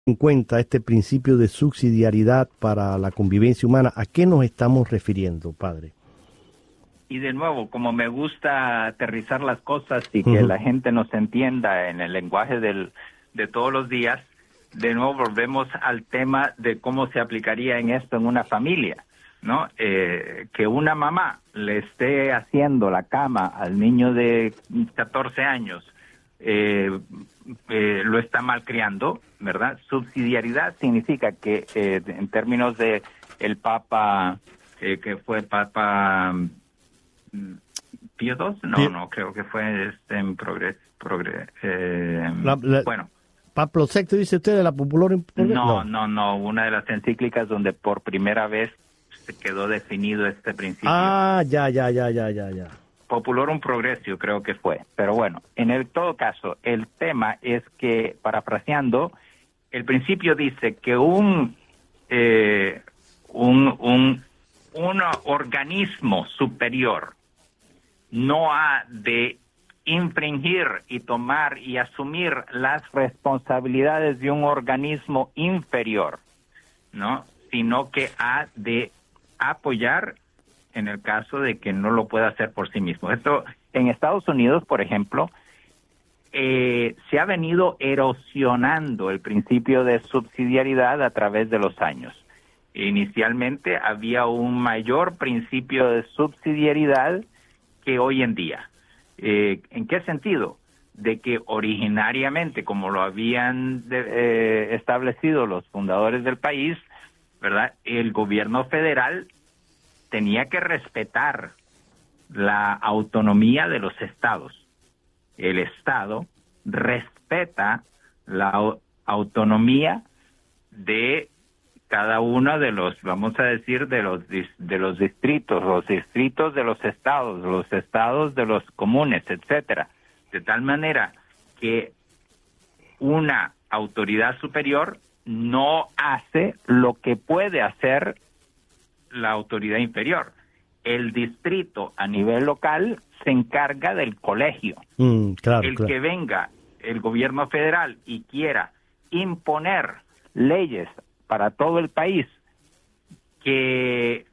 en cuenta este principio de subsidiariedad para la convivencia humana, ¿a qué nos estamos refiriendo, padre? Y de nuevo, como me gusta aterrizar las cosas y que la gente nos entienda en el lenguaje de todos los días, de nuevo volvemos al tema de cómo se aplicaría en esto en una familia, ¿no? Que una mamá le esté haciendo la cama al niño de 14 años, lo está malcriando, ¿verdad? Subsidiariedad significa que en términos de el Papa, que fue Papa Pío II, no, creo que fue en bueno. Pablo VI, dice usted, de la Popular... No, una de las encíclicas donde por primera vez se quedó definido este principio. Ya. Populorum Progressio creo que fue, pero bueno, todo caso, el tema es que, parafraseando, el principio dice que un organismo superior no ha de infringir y tomar y asumir las responsabilidades de un organismo inferior, ¿no? Sino que ha de apoyar en el caso de que no lo pueda hacer por sí mismo. Esto en Estados Unidos, por ejemplo, se ha venido erosionando el principio de subsidiariedad a través de los años. Inicialmente había un mayor principio de subsidiariedad que hoy en día. ¿En qué sentido? De que originariamente, como lo habían establecido los fundadores del país, ¿verdad? El gobierno federal tenía que respetar la autonomía de los estados. El estado respeta la autonomía de cada uno de los, vamos a decir, de los distritos, los distritos de los estados de los comunes, etcétera, de tal manera que una autoridad superior no hace lo que puede hacer la autoridad inferior. El distrito a nivel local se encarga del colegio. Claro. Que venga el gobierno federal y quiera imponer leyes para todo el país que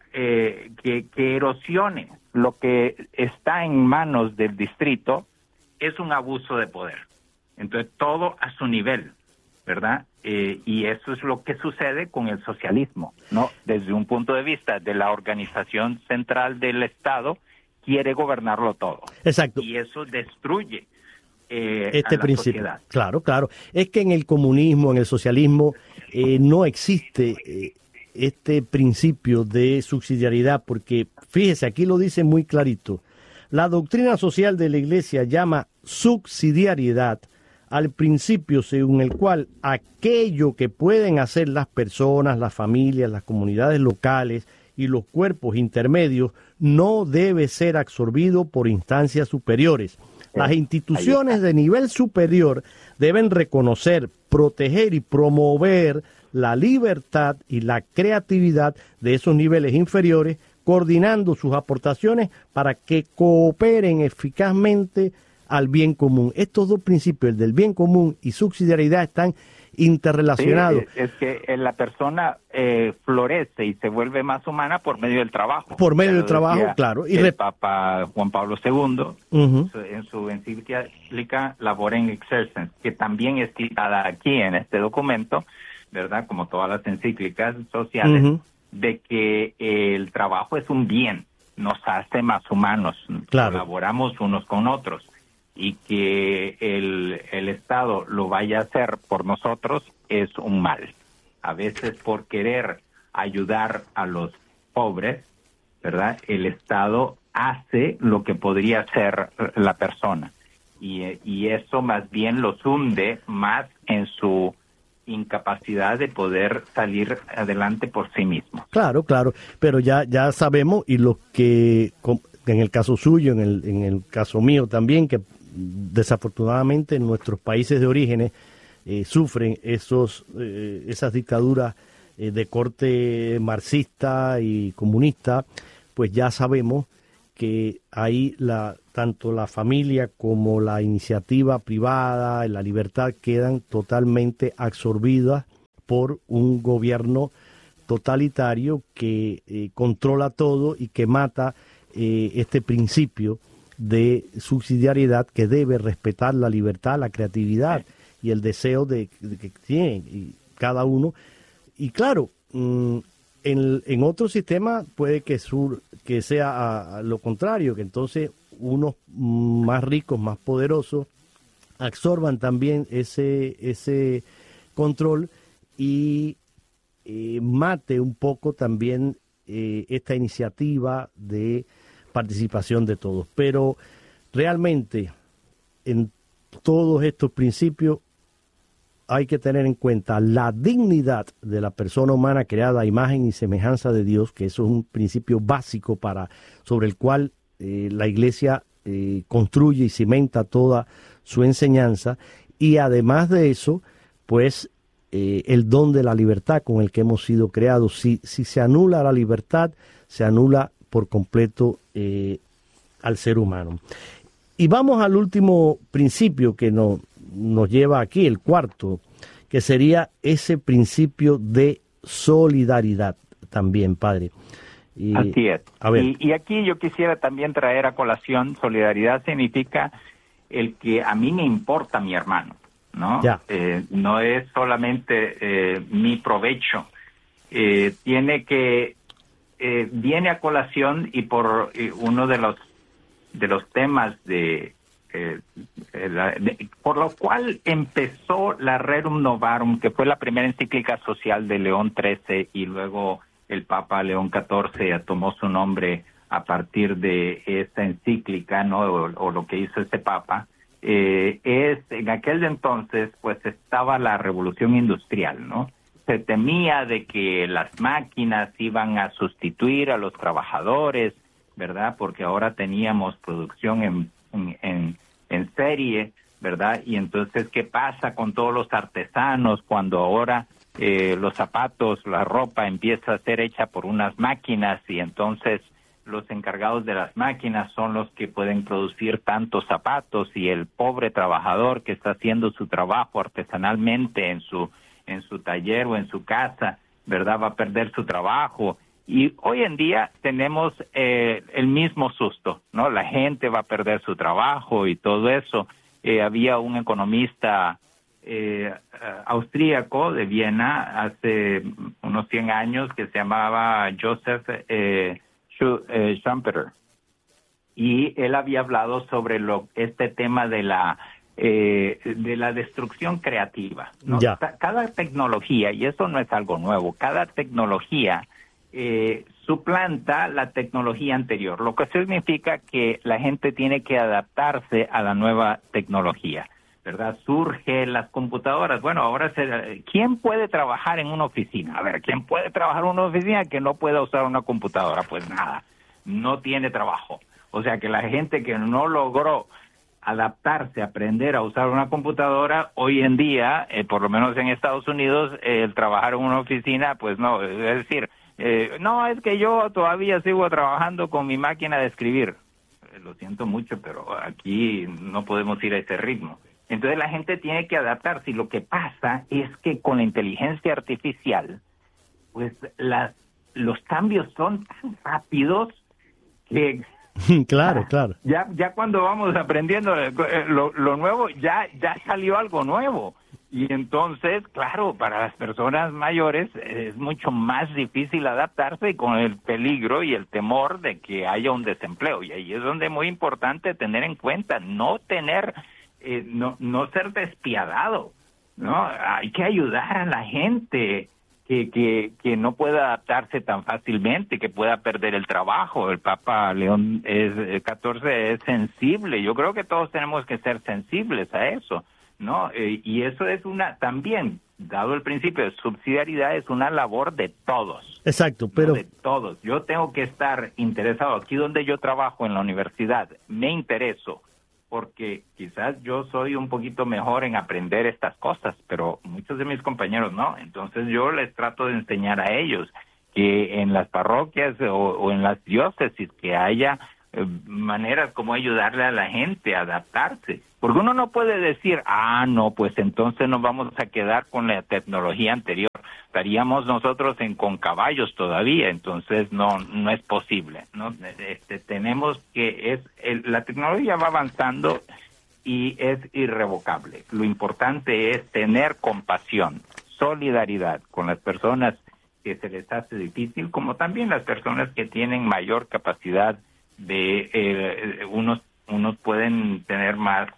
erosione lo que está en manos del distrito, es un abuso de poder. Entonces, todo a su nivel, ¿verdad? Y eso es lo que sucede con el socialismo, ¿no? Desde un punto de vista de la organización central del Estado, quiere gobernarlo todo. Exacto. Y eso destruye este a la principio. sociedad. Claro. Es que en el comunismo, en el socialismo, no existe este principio de subsidiariedad, porque fíjese, aquí lo dice muy clarito. La doctrina social de la Iglesia llama subsidiariedad al principio según el cual aquello que pueden hacer las personas, las familias, las comunidades locales y los cuerpos intermedios no debe ser absorbido por instancias superiores. Las instituciones de nivel superior deben reconocer, proteger y promover la libertad y la creatividad de esos niveles inferiores, coordinando sus aportaciones para que cooperen eficazmente al bien común. Estos dos principios, el del bien común y subsidiariedad, están interrelacionados. Sí, es que la persona florece y se vuelve más humana por medio del trabajo. Por medio del trabajo, claro. Y el Papa Juan Pablo II, en su encíclica Labor in Exercens, que también es citada aquí en este documento, ¿verdad? Como todas las encíclicas sociales, de que el trabajo es un bien, nos hace más humanos, colaboramos unos con otros. Y que el Estado lo vaya a hacer por nosotros es un mal. A veces por querer ayudar a los pobres, ¿verdad? El Estado hace lo que podría hacer la persona. Y eso más bien los hunde más en su incapacidad de poder salir adelante por sí mismo. Claro, pero ya sabemos, y los que, en el caso suyo, en el caso mío también, que desafortunadamente en nuestros países de orígenes sufren esas dictaduras de corte marxista y comunista, pues ya sabemos que ahí tanto la familia como la iniciativa privada y la libertad quedan totalmente absorbidas por un gobierno totalitario que controla todo y que mata este principio de subsidiariedad, que debe respetar la libertad, la creatividad y el deseo de que tiene cada uno. Y claro, en otro sistema puede que sea lo contrario, que entonces unos más ricos, más poderosos, absorban también ese control y mate un poco también esta iniciativa de participación de todos. Pero realmente en todos estos principios hay que tener en cuenta la dignidad de la persona humana creada a imagen y semejanza de Dios, que eso es un principio básico sobre el cual la Iglesia construye y cimenta toda su enseñanza, y además de eso, pues el don de la libertad con el que hemos sido creados. Si se anula la libertad, se anula por completo al ser humano. Y vamos al último principio que nos lleva aquí, el cuarto, que sería ese principio de solidaridad también, padre. Así es. A ver. Y aquí yo quisiera también traer a colación, solidaridad significa el que a mí me importa mi hermano, ¿no? No es solamente mi provecho. Viene a colación, y por uno de los temas por lo cual empezó la Rerum Novarum, que fue la primera encíclica social de León XIII, y luego el Papa León XIV tomó su nombre a partir de esta encíclica, ¿no? O lo que hizo este Papa. En aquel entonces, pues, estaba la revolución industrial, ¿no? Se temía de que las máquinas iban a sustituir a los trabajadores, ¿verdad? Porque ahora teníamos producción en serie, ¿verdad? Y entonces, ¿qué pasa con todos los artesanos cuando ahora los zapatos, la ropa empieza a ser hecha por unas máquinas, y entonces los encargados de las máquinas son los que pueden producir tantos zapatos, y el pobre trabajador que está haciendo su trabajo artesanalmente en su taller o en su casa, ¿verdad?, va a perder su trabajo? Y hoy en día tenemos el mismo susto, ¿no? La gente va a perder su trabajo y todo eso. Había un economista austríaco de Viena hace unos 100 años que se llamaba Joseph Schumpeter, y él había hablado sobre este tema de la destrucción creativa, ¿no? Cada tecnología, y eso no es algo nuevo, cada tecnología suplanta la tecnología anterior, lo que significa que la gente tiene que adaptarse a la nueva tecnología, ¿verdad? Surgen las computadoras. Bueno, ahora ¿quién puede trabajar en una oficina? A ver, ¿quién puede trabajar en una oficina que no pueda usar una computadora? Pues nada, no tiene trabajo. O sea que la gente que no logró adaptarse, aprender a usar una computadora, hoy en día, por lo menos en Estados Unidos, el trabajar en una oficina, pues no, es decir, no, es que yo todavía sigo trabajando con mi máquina de escribir. Lo siento mucho, pero aquí no podemos ir a ese ritmo. Entonces la gente tiene que adaptarse, y lo que pasa es que con la inteligencia artificial, pues los cambios son tan rápidos que claro. Ya cuando vamos aprendiendo lo nuevo, ya salió algo nuevo. Y entonces, claro, para las personas mayores es mucho más difícil adaptarse, con el peligro y el temor de que haya un desempleo. Y ahí es donde es muy importante tener en cuenta, no ser despiadado, ¿no? Hay que ayudar a la gente que no pueda adaptarse tan fácilmente, que pueda perder el trabajo. El Papa León XIV es sensible. Yo creo que todos tenemos que ser sensibles a eso, ¿no? Y eso es también, dado el principio de subsidiariedad, es una labor de todos. Exacto, pero... ¿no? De todos. Yo tengo que estar interesado. Aquí donde yo trabajo en la universidad, me intereso, porque quizás yo soy un poquito mejor en aprender estas cosas, pero muchos de mis compañeros no. Entonces yo les trato de enseñar a ellos que en las parroquias o en las diócesis que haya maneras como ayudarle a la gente a adaptarse. Porque uno no puede decir, no, pues entonces nos vamos a quedar con la tecnología anterior. Estaríamos nosotros con caballos todavía, entonces no es posible, ¿no? Tenemos que, la tecnología va avanzando y es irrevocable. Lo importante es tener compasión, solidaridad con las personas que se les hace difícil, como también las personas que tienen mayor capacidad de, unos pueden tener más,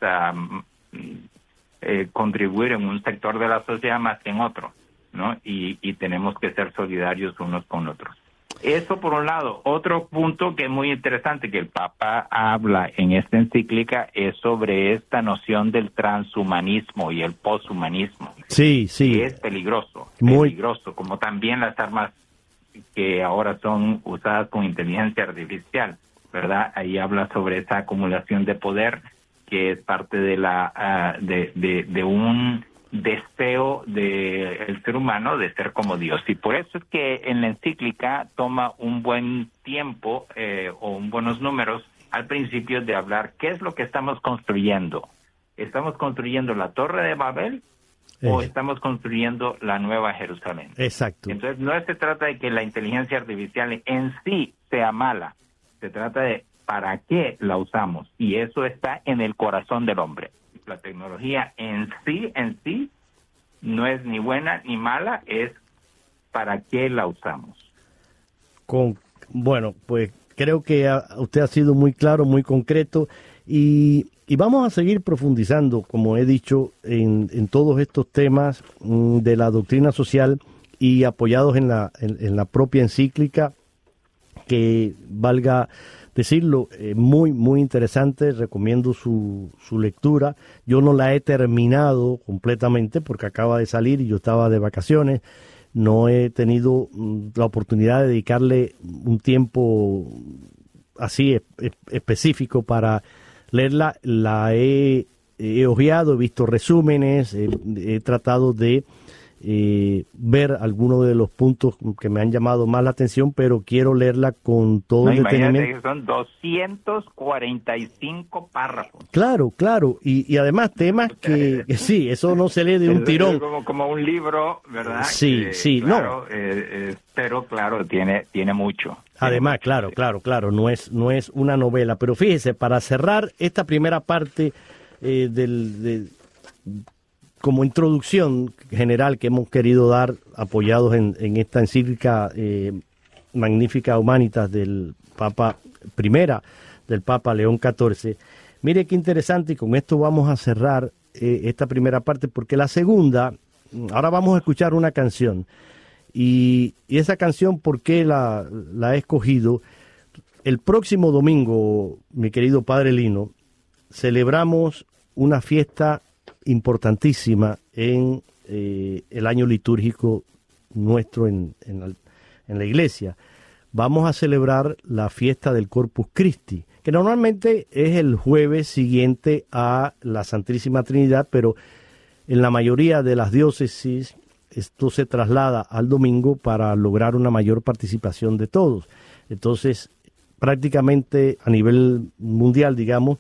contribuir en un sector de la sociedad más que en otro, ¿no? Y tenemos que ser solidarios unos con otros. Eso por un lado. Otro punto que es muy interesante que el Papa habla en esta encíclica es sobre esta noción del transhumanismo y el poshumanismo. Sí. Que es peligroso, peligroso, como también las armas que ahora son usadas con inteligencia artificial, ¿verdad? Ahí habla sobre esa acumulación de poder que es parte de de un deseo del ser humano de ser como Dios. Y por eso es que en la encíclica toma un buen tiempo o buenos números al principio de hablar qué es lo que estamos construyendo. ¿Estamos construyendo la Torre de Babel o estamos construyendo la Nueva Jerusalén? Exacto. Entonces no se trata de que la inteligencia artificial en sí sea mala, se trata de para qué la usamos, y eso está en el corazón del hombre. La tecnología en sí no es ni buena ni mala, es para qué la usamos. Bueno, pues creo que usted ha sido muy claro, muy concreto, y vamos a seguir profundizando, como he dicho, en todos estos temas de la doctrina social y apoyados en la propia encíclica, que valga decirlo, muy, muy interesante. Recomiendo su lectura. Yo no la he terminado completamente porque acaba de salir y yo estaba de vacaciones. No he tenido la oportunidad de dedicarle un tiempo así específico para leerla. La he hojeado, he visto resúmenes, he tratado de ver algunos de los puntos que me han llamado más la atención, pero quiero leerla con todo el detenimiento. Que son 245 párrafos. Claro, y además temas que sí, eso no se lee de un tirón. Como un libro, ¿verdad? Sí, claro, no. Pero claro, tiene mucho. Además, claro, no es una novela, pero fíjese, para cerrar esta primera parte como introducción general que hemos querido dar, apoyados en esta encíclica Magnificat Humanitas del Papa del Papa León XIV. Mire qué interesante, y con esto vamos a cerrar esta primera parte, porque la segunda, ahora vamos a escuchar una canción, y esa canción, ¿por qué la he escogido? El próximo domingo, mi querido Padre Lino, celebramos una fiesta importantísima en el año litúrgico nuestro en la iglesia. Vamos a celebrar la fiesta del Corpus Christi, que normalmente es el jueves siguiente a la Santísima Trinidad, pero en la mayoría de las diócesis esto se traslada al domingo para lograr una mayor participación de todos. Entonces, prácticamente a nivel mundial, digamos,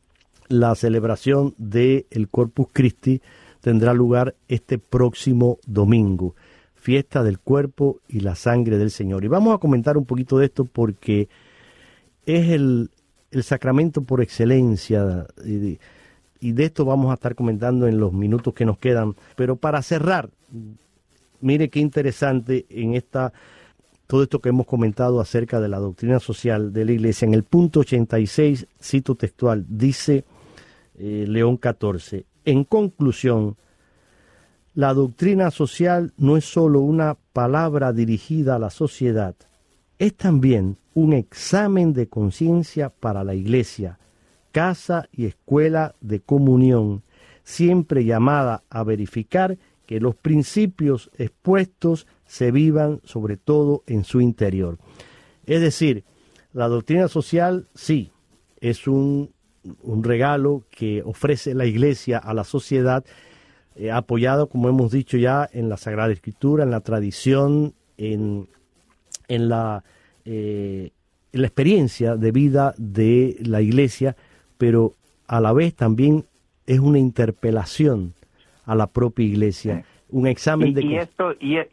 la celebración del Corpus Christi tendrá lugar este próximo domingo, fiesta del cuerpo y la sangre del Señor. Y vamos a comentar un poquito de esto porque es el sacramento por excelencia, y de esto vamos a estar comentando en los minutos que nos quedan. Pero para cerrar, mire qué interesante todo esto que hemos comentado acerca de la doctrina social de la Iglesia. En el punto 86, cito textual, dice León XIV: en conclusión, la doctrina social no es sólo una palabra dirigida a la sociedad, es también un examen de conciencia para la Iglesia, casa y escuela de comunión, siempre llamada a verificar que los principios expuestos se vivan sobre todo en su interior. Es decir, la doctrina social sí es un regalo que ofrece la Iglesia a la sociedad, apoyado, como hemos dicho ya, en la Sagrada Escritura, en la tradición, en la experiencia de vida de la Iglesia, pero a la vez también es una interpelación a la propia Iglesia, un examen de...